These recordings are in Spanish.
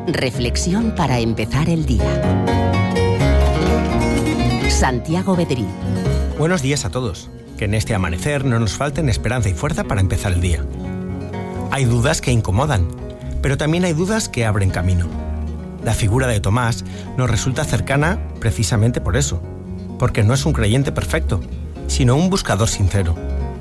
Reflexión para empezar el día. Santiago Bedrí. Buenos días a todos. Que en este amanecer no nos falten esperanza y fuerza para empezar el día. Hay dudas que incomodan, pero también hay dudas que abren camino. La figura de Tomás nos resulta cercana precisamente por eso, porque no es un creyente perfecto, sino un buscador sincero.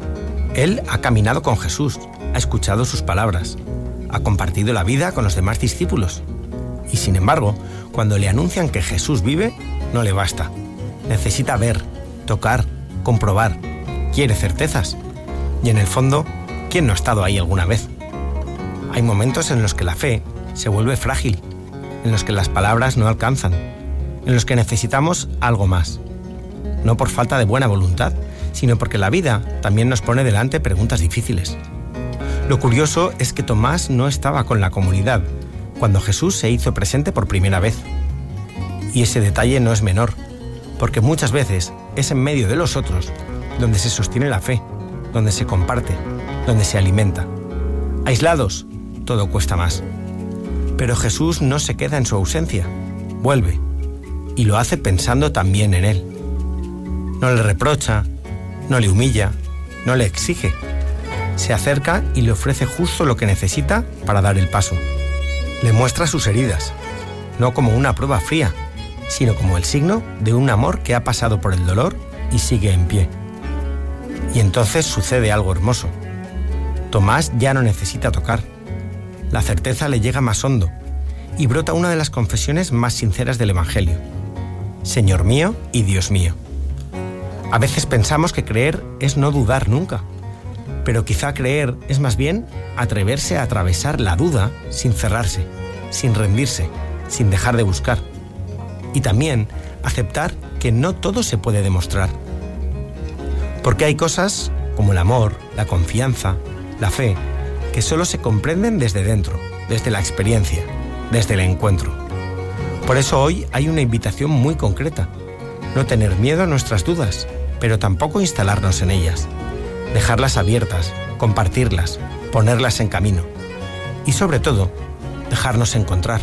Él ha caminado con Jesús, ha escuchado sus palabras, ha compartido la vida con los demás discípulos. Y sin embargo, cuando le anuncian que Jesús vive, no le basta. Necesita ver, tocar, comprobar. Quiere certezas. Y en el fondo, ¿quién no ha estado ahí alguna vez? Hay momentos en los que la fe se vuelve frágil, en los que las palabras no alcanzan, en los que necesitamos algo más. No por falta de buena voluntad, sino porque la vida también nos pone delante preguntas difíciles. Lo curioso es que Tomás no estaba con la comunidad cuando Jesús se hizo presente por primera vez. Y ese detalle no es menor, porque muchas veces es en medio de los otros donde se sostiene la fe, donde se comparte, donde se alimenta. Aislados, todo cuesta más. Pero Jesús no se queda en su ausencia, vuelve, y lo hace pensando también en él. No le reprocha, no le humilla, no le exige. Se acerca y le ofrece justo lo que necesita para dar el paso. Le muestra sus heridas, no como una prueba fría, sino como el signo de un amor que ha pasado por el dolor y sigue en pie. Y entonces sucede algo hermoso. Tomás ya no necesita tocar. La certeza le llega más hondo y brota una de las confesiones más sinceras del Evangelio. Señor mío y Dios mío. A veces pensamos que creer es no dudar nunca, pero quizá creer es más bien atreverse a atravesar la duda sin cerrarse, sin rendirse, sin dejar de buscar. Y también aceptar que no todo se puede demostrar. Porque hay cosas como el amor, la confianza, la fe, que solo se comprenden desde dentro, desde la experiencia, desde el encuentro. Por eso hoy hay una invitación muy concreta. No tener miedo a nuestras dudas, pero tampoco instalarnos en ellas. Dejarlas abiertas, compartirlas, ponerlas en camino. Y sobre todo, dejarnos encontrar.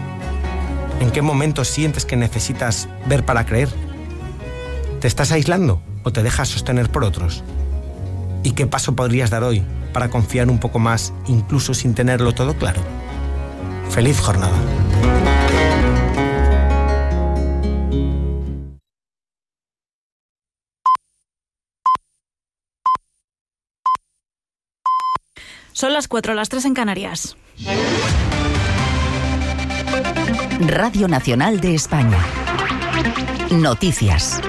¿En qué momento sientes que necesitas ver para creer? ¿Te estás aislando o te dejas sostener por otros? ¿Y qué paso podrías dar hoy para confiar un poco más, incluso sin tenerlo todo claro? ¡Feliz jornada! Son las 4, las 3 en Canarias. Radio Nacional de España. Noticias.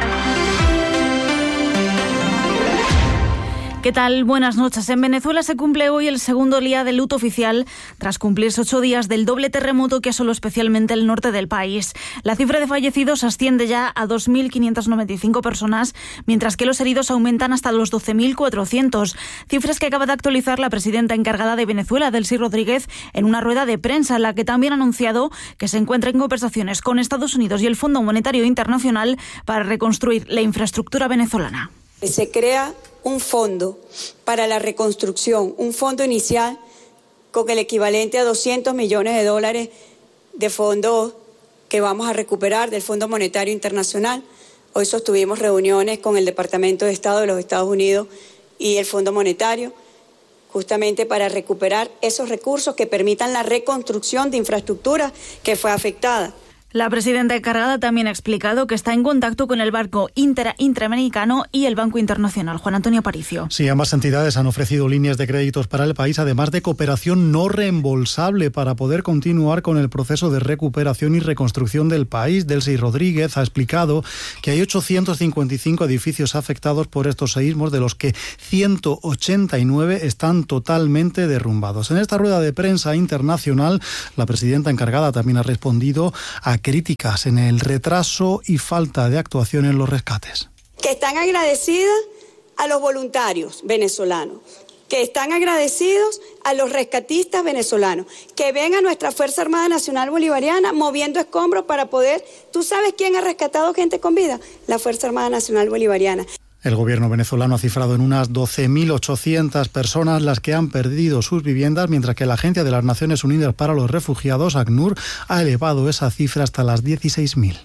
¿Qué tal? Buenas noches. En Venezuela se cumple hoy el segundo día de luto oficial tras cumplirse 8 días del doble terremoto que asoló especialmente el norte del país. La cifra de fallecidos asciende ya a 2.595 personas, mientras que los heridos aumentan hasta los 12.400. Cifras que acaba de actualizar la presidenta encargada de Venezuela, Delcy Rodríguez, en una rueda de prensa en la que también ha anunciado que se encuentra en conversaciones con Estados Unidos y el Fondo Monetario Internacional para reconstruir la infraestructura venezolana. Se crea un fondo para la reconstrucción, un fondo inicial con el equivalente a $200 millones de fondos que vamos a recuperar del Fondo Monetario Internacional. Hoy sostuvimos reuniones con el Departamento de Estado de los Estados Unidos y el Fondo Monetario, justamente para recuperar esos recursos que permitan la reconstrucción de infraestructura que fue afectada. La presidenta encargada también ha explicado que está en contacto con el Banco Interamericano y el Banco Internacional. Juan Antonio Aparicio. Sí, ambas entidades han ofrecido líneas de créditos para el país, además de cooperación no reembolsable para poder continuar con el proceso de recuperación y reconstrucción del país. Delcy Rodríguez ha explicado que hay 855 edificios afectados por estos seísmos, de los que 189 están totalmente derrumbados. En esta rueda de prensa internacional, la presidenta encargada también ha respondido a críticas en el retraso y falta de actuación en los rescates. Que están agradecidas a los voluntarios venezolanos, que están agradecidos a los rescatistas venezolanos, que ven a nuestra Fuerza Armada Nacional Bolivariana moviendo escombros para poder... ¿Tú sabes quién ha rescatado gente con vida? La Fuerza Armada Nacional Bolivariana. El gobierno venezolano ha cifrado en unas 12.800 personas las que han perdido sus viviendas, mientras que la Agencia de las Naciones Unidas para los Refugiados, ACNUR, ha elevado esa cifra hasta las 16.000.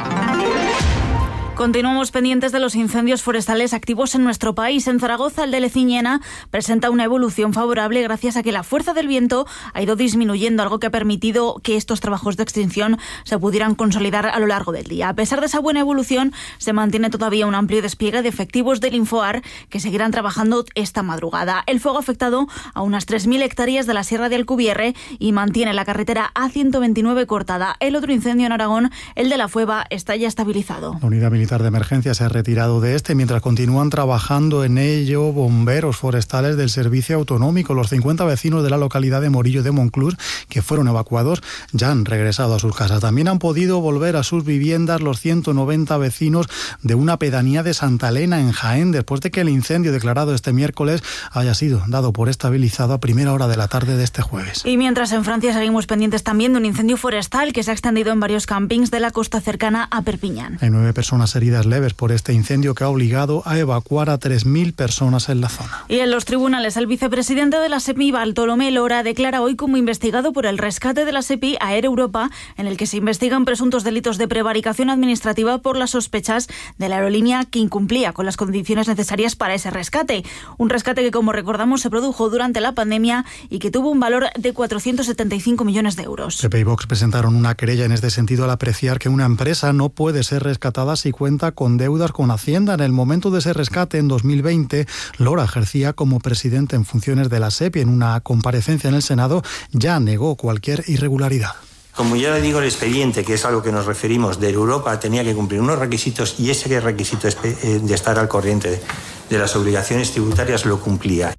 Continuamos pendientes de los incendios forestales activos en nuestro país. En Zaragoza, el de Leciñena presenta una evolución favorable gracias a que la fuerza del viento ha ido disminuyendo, algo que ha permitido que estos trabajos de extinción se pudieran consolidar a lo largo del día. A pesar de esa buena evolución, se mantiene todavía un amplio despliegue de efectivos del Infoar que seguirán trabajando esta madrugada. El fuego ha afectado a unas 3.000 hectáreas de la Sierra de Alcubierre y mantiene la carretera A129 cortada. El otro incendio en Aragón, el de La Fueva, está ya estabilizado. La unidad militar de emergencia se ha retirado de mientras continúan trabajando en ello bomberos forestales del servicio autonómico. Los 50 vecinos de la localidad de Morillo de Monclús, que fueron evacuados, ya han regresado a sus casas. También han podido volver a sus viviendas los 190 vecinos de una pedanía de Santa Elena, en Jaén, después de que el incendio declarado este miércoles haya sido dado por estabilizado a primera hora de la tarde de este jueves. Y mientras en Francia seguimos pendientes también de un incendio forestal que se ha extendido en varios campings de la costa cercana a Perpiñán. Hay 9 personas heridas leves por este incendio que ha obligado a evacuar a 3.000 personas en la zona. Y en los tribunales, el vicepresidente de la SEPI, Bartolomé Lora, declara hoy como investigado por el rescate de la SEPI a Air Europa, en el que se investigan presuntos delitos de prevaricación administrativa por las sospechas de la aerolínea que incumplía con las condiciones necesarias para ese rescate. Un rescate que, como recordamos, se produjo durante la pandemia y que tuvo un valor de 475 millones de euros. PP y Vox presentaron una querella en este sentido al apreciar que una empresa no puede ser rescatada si cuenta con deudas con Hacienda. En el momento de ese rescate, en 2020, Lora ejercía como presidente en funciones de la SEPI. En una comparecencia en el Senado ya negó cualquier irregularidad. Como ya le digo, el expediente, que es a lo que nos referimos, de Europa, tenía que cumplir unos requisitos y ese requisito de estar al corriente de las obligaciones tributarias lo cumplía.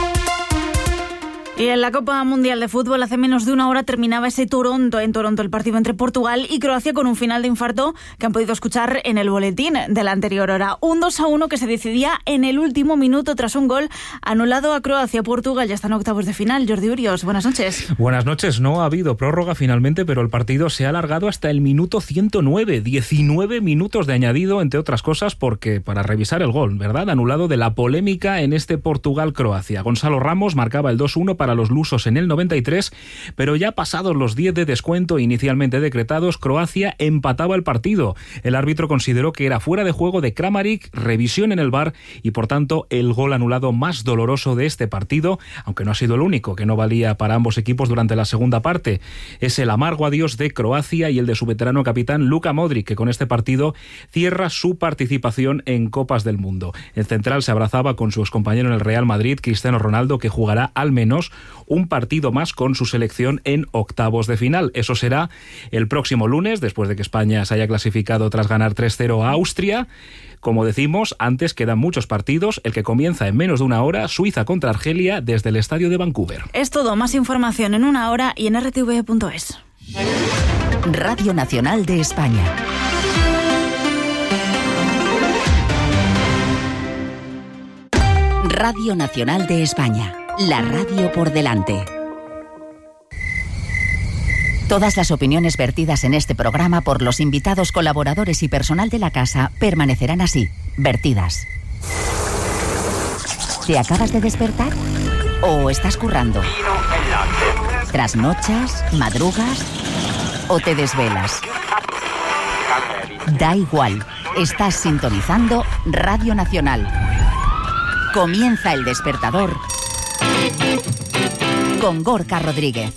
Y en la Copa Mundial de Fútbol, hace menos de una hora terminaba en Toronto el partido entre Portugal y Croacia con un final de infarto que han podido escuchar en el boletín de la anterior hora. Un 2-1 que se decidía en el último minuto tras un gol anulado a Croacia. Portugal ya está en octavos de final. Jordi Urios, buenas noches. Buenas noches. No ha habido prórroga finalmente, pero el partido se ha alargado hasta el minuto 109. 19 minutos de añadido, entre otras cosas, porque para revisar el gol, ¿verdad? Anulado de la polémica en este Portugal-Croacia. Gonzalo Ramos marcaba el 2-1 para los lusos en el 93, pero ya pasados los 10 de descuento inicialmente decretados, Croacia empataba el partido. El árbitro consideró que era fuera de juego de Kramaric, revisión en el VAR y por tanto el gol anulado más doloroso de este partido, aunque no ha sido el único, que no valía para ambos equipos durante la segunda parte. Es el amargo adiós de Croacia y el de su veterano capitán Luka Modric, que con este partido cierra su participación en Copas del Mundo. El central se abrazaba con su excompañero en el Real Madrid, Cristiano Ronaldo, que jugará al menos un partido más con su selección en octavos de final. Eso será el próximo lunes, después de que España se haya clasificado tras ganar 3-0 a Austria. Como decimos, antes quedan muchos partidos. El que comienza en menos de una hora, Suiza contra Argelia, desde el estadio de Vancouver. Es todo. Más información en una hora y en rtv.es. Radio Nacional de España. Radio Nacional de España. La radio por delante. Todas las opiniones vertidas en este programa por los invitados, colaboradores y personal de la casa permanecerán así, vertidas. ¿Te acabas de despertar? ¿O estás currando? ¿Trasnochas? ¿Madrugas? ¿O te desvelas? Da igual, estás sintonizando Radio Nacional. Comienza El Despertador con Gorka Rodríguez.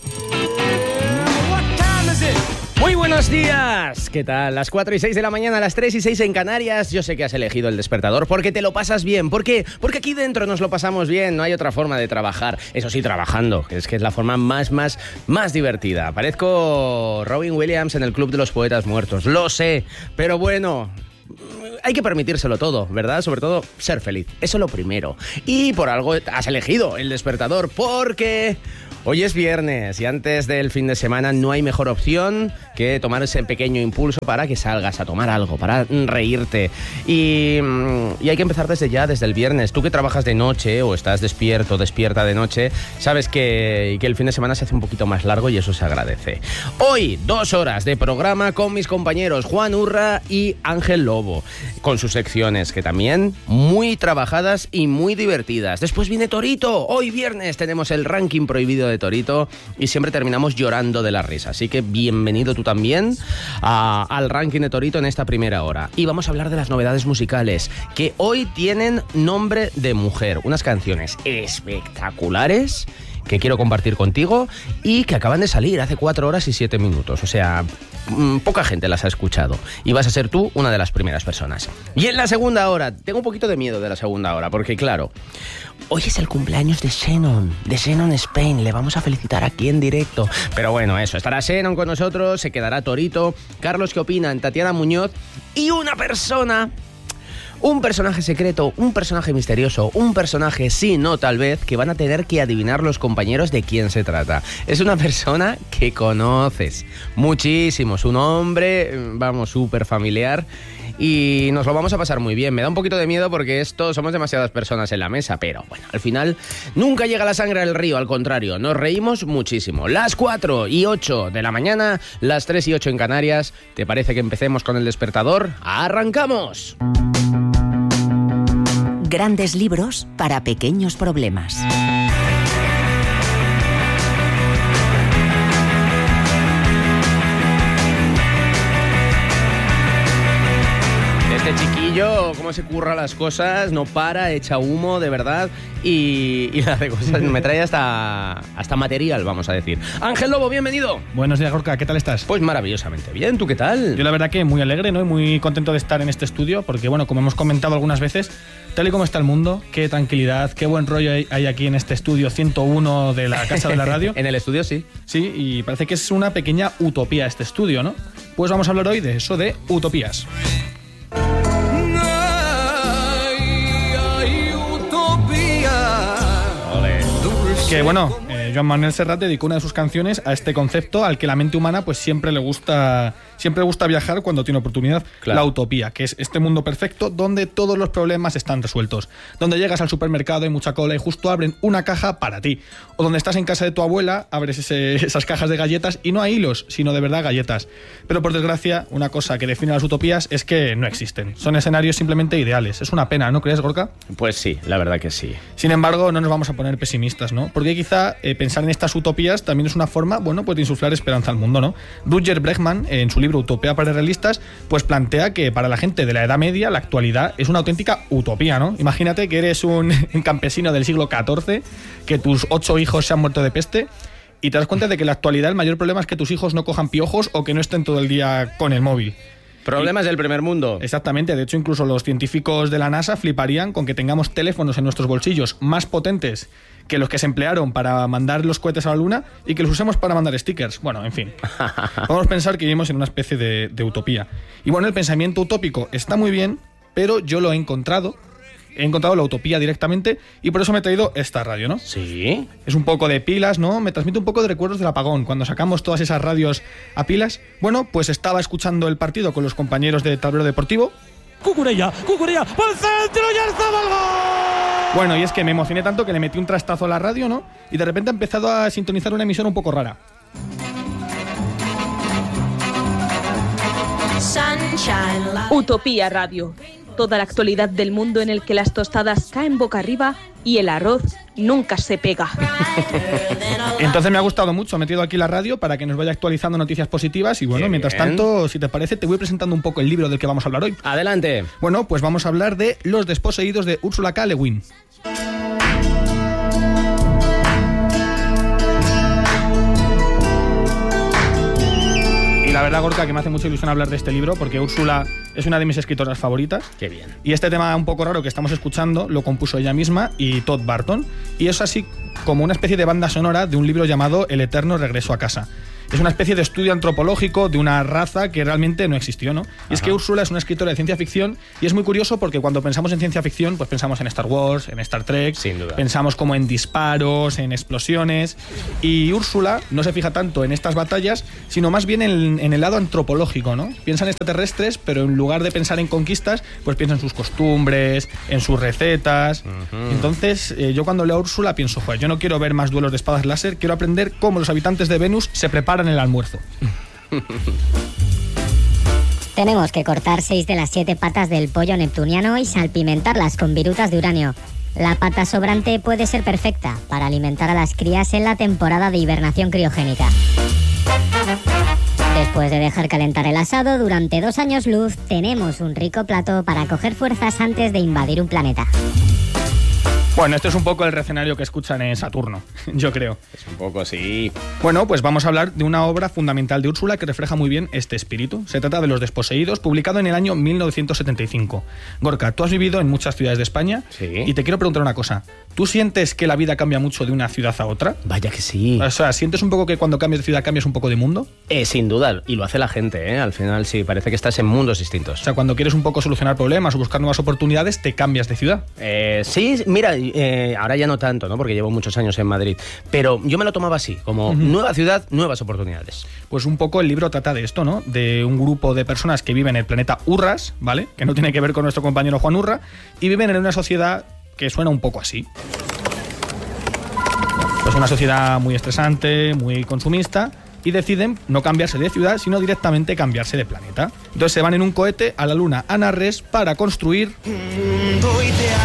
Muy buenos días, ¿qué tal? Las 4 y 6 de la mañana, las 3 y 6 en Canarias. Yo sé que has elegido El Despertador porque te lo pasas bien. ¿Por qué? Porque aquí dentro nos lo pasamos bien, no hay otra forma de trabajar. Eso sí, trabajando, que es la forma más divertida. Parezco Robin Williams en el Club de los Poetas Muertos, lo sé, pero bueno, hay que permitírselo todo, ¿verdad? Sobre todo, ser feliz. Eso es lo primero. Y por algo has elegido El Despertador, porque Hoy es viernes y antes del fin de semana no hay mejor opción que tomar ese pequeño impulso para que salgas a tomar algo, para reírte. Y hay que empezar desde ya, desde el viernes. Tú que trabajas de noche o estás despierta de noche, sabes que el fin de semana se hace un poquito más largo y eso se agradece. Hoy, 2 horas de programa con mis compañeros Juan Urra y Ángel Lobo, con sus secciones que también muy trabajadas y muy divertidas. Después viene Torito. Hoy viernes tenemos el ranking prohibido de Torito y siempre terminamos llorando de la risa. Así que bienvenido tú también al ranking de Torito en esta primera hora. Y vamos a hablar de las novedades musicales que hoy tienen nombre de mujer. Unas canciones espectaculares que quiero compartir contigo y que acaban de salir hace 4 horas y 7 minutos. O sea, poca gente las ha escuchado y vas a ser tú una de las primeras personas. Y en la segunda hora, tengo un poquito de miedo de la segunda hora porque claro, hoy es el cumpleaños de Shannon Spain, le vamos a felicitar aquí en directo. Pero bueno, eso, estará Shannon con nosotros, se quedará Torito, Carlos, ¿qué opinan? Tatiana Muñoz y una persona... Un personaje secreto, un personaje misterioso, un personaje sí, no tal vez, que van a tener que adivinar los compañeros de quién se trata. Es una persona que conoces muchísimo, su nombre, vamos, súper familiar y nos lo vamos a pasar muy bien. Me da un poquito de miedo porque somos demasiadas personas en la mesa, pero bueno, al final nunca llega la sangre al río, al contrario, nos reímos muchísimo. Las 4:08 de la mañana, las 3:08 en Canarias. ¿Te parece que empecemos con el despertador? ¡Arrancamos! Grandes libros para pequeños problemas. Este chiquillo, cómo se curra las cosas, no para, echa humo, de verdad, y hace cosas, me trae hasta material, vamos a decir. Ángel Lobo, bienvenido. Buenos días, Gorka, ¿qué tal estás? Pues maravillosamente bien, ¿tú qué tal? Yo la verdad que muy alegre, ¿no? Y muy contento de estar en este estudio, porque bueno, como hemos comentado algunas veces, tal y como está el mundo, qué tranquilidad, qué buen rollo hay aquí en este estudio 101 de la Casa de la Radio. En el estudio, sí. Sí, y parece que es una pequeña utopía este estudio, ¿no? Pues vamos a hablar hoy de eso, de utopías. Que bueno, Joan Manuel Serrat dedicó una de sus canciones a este concepto al que la mente humana pues siempre le gusta viajar cuando tiene oportunidad. Claro. La utopía, que es este mundo perfecto donde todos los problemas están resueltos, donde llegas al supermercado, hay mucha cola y justo abren una caja para ti, o donde estás en casa de tu abuela, abres esas cajas de galletas y no hay hilos, sino de verdad galletas. Pero por desgracia, una cosa que define las utopías es que no existen, son escenarios simplemente ideales. Es una pena, ¿no crees, Gorka? Pues sí, la verdad que sí. Sin embargo, no nos vamos a poner pesimistas, ¿no? Porque quizá pensar en estas utopías también es una forma, bueno, pues de insuflar esperanza al mundo, ¿no? Rutger Bregman, en su libro Utopía para realistas, pues plantea que para la gente de la Edad Media la actualidad es una auténtica utopía, ¿no? Imagínate que eres un campesino del siglo XIV, que tus 8 hijos se han muerto de peste y te das cuenta de que en la actualidad el mayor problema es que tus hijos no cojan piojos o que no estén todo el día con el móvil. Problemas del primer mundo. Exactamente, de hecho incluso los científicos de la NASA fliparían con que tengamos teléfonos en nuestros bolsillos más potentes que los que se emplearon para mandar los cohetes a la Luna y que los usemos para mandar stickers. Bueno, en fin. Vamos a pensar que vivimos en una especie de utopía. Y bueno, el pensamiento utópico está muy bien, pero yo lo he encontrado la utopía directamente y por eso me he traído esta radio, ¿no? Sí. Es un poco de pilas, ¿no? Me transmite un poco de recuerdos del apagón, cuando sacamos todas esas radios a pilas. Bueno, pues estaba escuchando el partido con los compañeros de Tablero Deportivo. Cucurella, por el centro, ya estaba el gol. Bueno, y es que me emocioné tanto que le metí un trastazo a la radio, ¿no? Y de repente ha empezado a sintonizar una emisora un poco rara. Utopía Radio. Toda la actualidad del mundo en el que las tostadas caen boca arriba y el arroz nunca se pega. Entonces me ha gustado mucho, he metido aquí la radio para que nos vaya actualizando noticias positivas y bueno, mientras tanto, si te parece, te voy presentando un poco el libro del que vamos a hablar hoy. Adelante. Bueno, pues vamos a hablar de Los desposeídos de Ursula K. Le Guin. La verdad, Gorka, que me hace mucha ilusión hablar de este libro porque Úrsula es una de mis escritoras favoritas. Qué bien. Y este tema un poco raro que estamos escuchando lo compuso ella misma y Todd Barton. Y es así como una especie de banda sonora de un libro llamado El eterno regreso a casa. Es una especie de estudio antropológico de una raza que realmente no existió, ¿no? Y es que Úrsula es una escritora de ciencia ficción y es muy curioso porque cuando pensamos en ciencia ficción, pues pensamos en Star Wars, en Star Trek, sin duda. Pensamos como en disparos, en explosiones, y Úrsula no se fija tanto en estas batallas, sino más bien en el lado antropológico, ¿no? Piensa en extraterrestres, pero en lugar de pensar en conquistas, pues piensa en sus costumbres, en sus recetas. Entonces, yo cuando leo a Úrsula pienso, joder, yo no quiero ver más duelos de espadas láser, quiero aprender cómo los habitantes de Venus se preparan el almuerzo. Tenemos que cortar 6 de las 7 patas del pollo neptuniano y salpimentarlas con virutas de uranio. La pata sobrante puede ser perfecta para alimentar a las crías en la temporada de hibernación criogénica. Después de dejar calentar el asado durante 2 años luz, tenemos un rico plato para coger fuerzas antes de invadir un planeta. Bueno, esto es un poco el escenario que escuchan en Saturno, yo creo. Es un poco, sí. Bueno, pues vamos a hablar de una obra fundamental de Úrsula que refleja muy bien este espíritu. Se trata de Los Desposeídos, publicado en el año 1975. Gorka, tú has vivido en muchas ciudades de España. Sí. Y te quiero preguntar una cosa. ¿Tú sientes que la vida cambia mucho de una ciudad a otra? Vaya que sí. O sea, ¿sientes un poco que cuando cambias de ciudad cambias un poco de mundo? Sin duda, y lo hace la gente, ¿eh? Al final sí, parece que estás en mundos distintos. O sea, cuando quieres un poco solucionar problemas o buscar nuevas oportunidades, te cambias de ciudad. Sí, mira, ahora ya no tanto, ¿no? Porque llevo muchos años en Madrid. Pero yo me lo tomaba así, como nueva ciudad, nuevas oportunidades. Pues un poco el libro trata de esto, ¿no? De un grupo de personas que viven en el planeta Urras, ¿vale? Que no tiene que ver con nuestro compañero Juan Urra, y viven en una sociedad que suena un poco así. Pues una sociedad muy estresante, muy consumista, y deciden no cambiarse de ciudad, sino directamente cambiarse de planeta. Entonces se van en un cohete a la luna Anarres para construir un mundo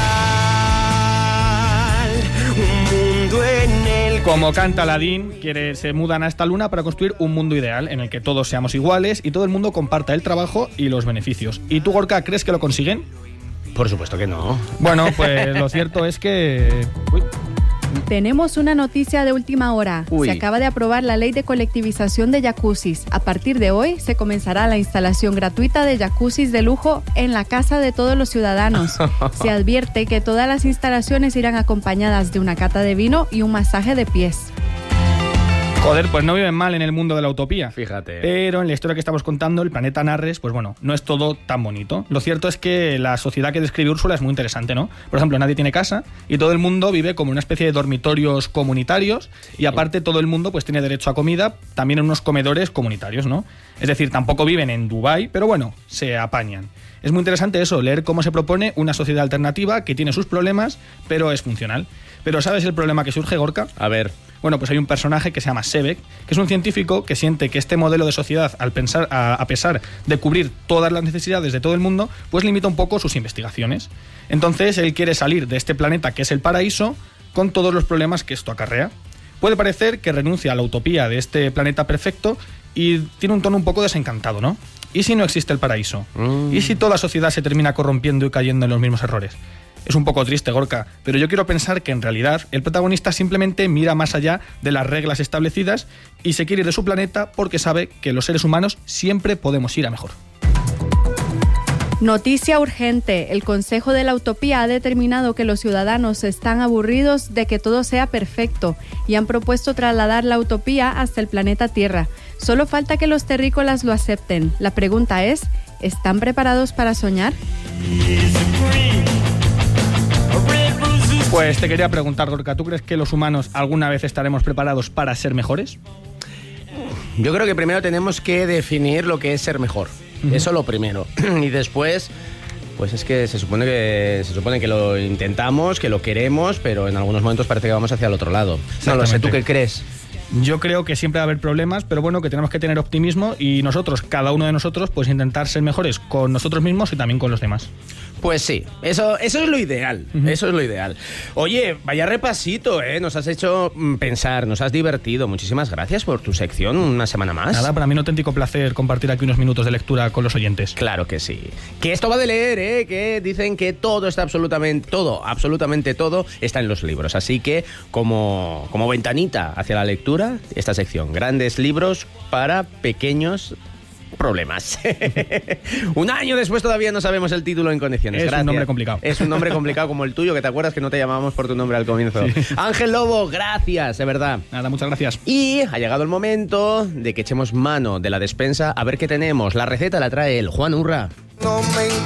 ideal, un mundo en el... Como canta Aladín, se mudan a esta luna para construir un mundo ideal en el que todos seamos iguales y todo el mundo comparta el trabajo y los beneficios. ¿Y tú, Gorka, crees que lo consiguen? Por supuesto que no. Bueno, pues lo cierto es que... Uy. Tenemos una noticia de última hora. Uy. Se acaba de aprobar la ley de colectivización de jacuzzis. A partir de hoy se comenzará la instalación gratuita de jacuzzis de lujo en la casa de todos los ciudadanos. Se advierte que todas las instalaciones irán acompañadas de una cata de vino y un masaje de pies. Joder, pues no viven mal en el mundo de la utopía. Fíjate. Pero en la historia que estamos contando, el planeta Narres, pues bueno, no es todo tan bonito. Lo cierto es que la sociedad que describe Úrsula es muy interesante, ¿no? Por ejemplo, nadie tiene casa y todo el mundo vive como una especie de dormitorios comunitarios y aparte todo el mundo pues tiene derecho a comida, también en unos comedores comunitarios, ¿no? Es decir, tampoco viven en Dubái, pero bueno, se apañan. Es muy interesante eso, leer cómo se propone una sociedad alternativa que tiene sus problemas, pero es funcional. Pero ¿sabes el problema que surge, Gorka? A ver. Bueno, pues hay un personaje que se llama Sebek, que es un científico que siente que este modelo de sociedad, a pesar de cubrir todas las necesidades de todo el mundo, pues limita un poco sus investigaciones. Entonces, él quiere salir de este planeta que es el paraíso con todos los problemas que esto acarrea. Puede parecer que renuncia a la utopía de este planeta perfecto y tiene un tono un poco desencantado, ¿no? ¿Y si no existe el paraíso? ¿Y si toda la sociedad se termina corrompiendo y cayendo en los mismos errores? Es un poco triste, Gorka, pero yo quiero pensar que en realidad el protagonista simplemente mira más allá de las reglas establecidas y se quiere ir de su planeta porque sabe que los seres humanos siempre podemos ir a mejor. Noticia urgente. El Consejo de la Utopía ha determinado que los ciudadanos están aburridos de que todo sea perfecto y han propuesto trasladar la utopía hasta el planeta Tierra. Solo falta que los terrícolas lo acepten. La pregunta es, ¿están preparados para soñar? Pues te quería preguntar, Gorka, ¿tú crees que los humanos alguna vez estaremos preparados para ser mejores? Yo creo que primero tenemos que definir lo que es ser mejor. Eso lo primero. Y después, pues es que se supone que lo intentamos, que lo queremos, pero en algunos momentos parece que vamos hacia el otro lado. No lo sé, ¿tú qué crees? Yo creo que siempre va a haber problemas, pero bueno, que tenemos que tener optimismo y nosotros, cada uno de nosotros, pues intentar ser mejores con nosotros mismos y también con los demás. Pues sí, eso es lo ideal, eso es lo ideal. Oye, vaya repasito, nos has hecho pensar, nos has divertido. Muchísimas gracias por tu sección, una semana más. Nada, para mí un auténtico placer compartir aquí unos minutos de lectura con los oyentes. Claro que sí. Que esto va de leer, que dicen que todo está absolutamente todo está en los libros. Así que, como ventanita hacia la lectura, esta sección, grandes libros para pequeños problemas. Un año después todavía no sabemos el título en condiciones. Es un nombre complicado. Es un nombre complicado como el tuyo, que te acuerdas que no te llamábamos por tu nombre al comienzo. Sí. Ángel Lobo, gracias, de verdad. Nada, muchas gracias. Y ha llegado el momento de que echemos mano de la despensa a ver qué tenemos. La receta la trae el Juan Urra.